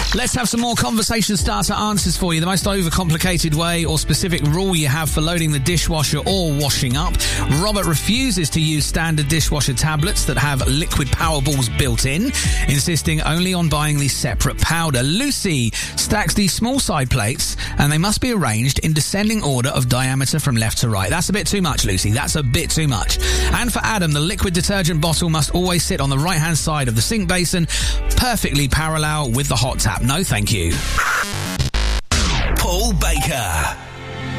Let's have some more conversation starter answers for you. The most overcomplicated way or specific rule you have for loading the dishwasher or washing up. Robert refuses to use standard dishwasher tablets that have liquid power balls built in, insisting only on buying the separate powder. Lucy stacks these small side plates and they must be arranged in descending order of diameter from left to right. That's a bit too much, Lucy. That's a bit too much. And for Adam, the liquid detergent bottle must always sit on the right-hand side of the sink basin, perfectly parallel with the hot tap. No, thank you. Paul Baker.